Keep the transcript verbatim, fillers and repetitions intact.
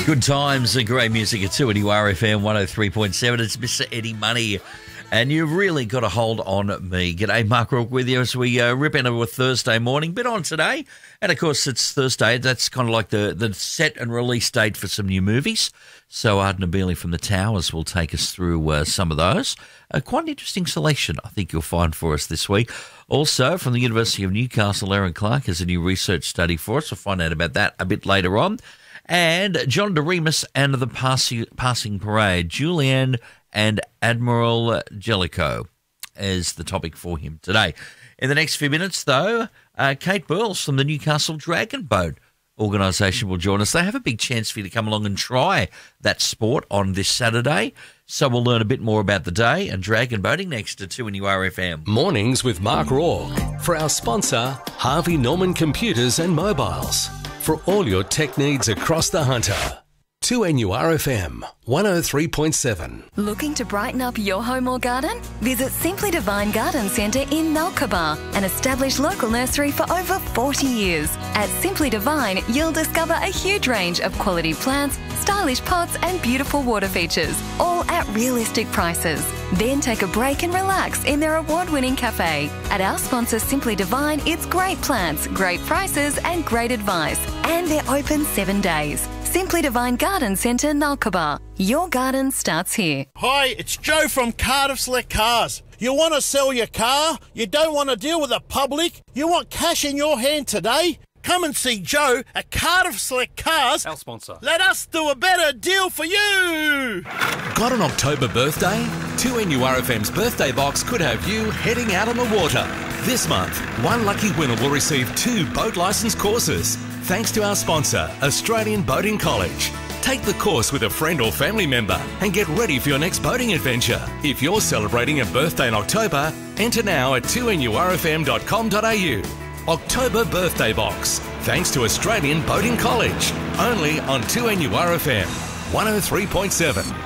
Good times and great music at two N U R F M one oh three point seven. It's Mister Eddie Money, and you've really got a hold on me. G'day, Mark Rourke with you as we uh, rip into a Thursday morning. Bit on today, and of course it's Thursday. That's kind of like the, the set and release date for some new movies. So Arden Abeli from The Towers will take us through uh, some of those. Uh, quite an interesting selection, I think you'll find for us this week. Also, from the University of Newcastle, Aaron Clark has a new research study for us. We'll find out about that a bit later on. And John DeRemus and the Passing, passing Parade, Julianne and Admiral Jellicoe is the topic for him today. In the next few minutes, though, uh, Kate Burles from the Newcastle Dragon Boat organisation will join us. They have a big chance for you to come along and try that sport on this Saturday. So we'll learn a bit more about the day and dragon boating next to two N U R F M. Mornings with Mark Rourke. For our sponsor, Harvey Norman Computers and Mobiles. For all your tech needs across the Hunter. two N U R F M one oh three point seven. Looking to brighten up your home or garden? Visit Simply Divine Garden Centre in Nalcobar, an established local nursery for over forty years. At Simply Divine, you'll discover a huge range of quality plants, stylish pots and beautiful water features, all at realistic prices. Then take a break and relax in their award-winning cafe. At our sponsor Simply Divine, it's great plants, great prices and great advice. And they're open seven days. Simply Divine Garden Centre, Nalcobar. Your garden starts here. Hi, it's Joe from Cardiff Select Cars. You want to sell your car? You don't want to deal with the public? You want cash in your hand today? Come and see Joe at Cardiff Select Cars. Our sponsor. Let us do a better deal for you. Got an October birthday? two N U R F M's birthday box could have you heading out on the water. This month, one lucky winner will receive two boat licence courses, thanks to our sponsor, Australian Boating College. Take the course with a friend or family member and get ready for your next boating adventure. If you're celebrating a birthday in October, enter now at two N U R F M dot com dot A U. October Birthday Box, thanks to Australian Boating College. Only on two N U R F M one oh three point seven.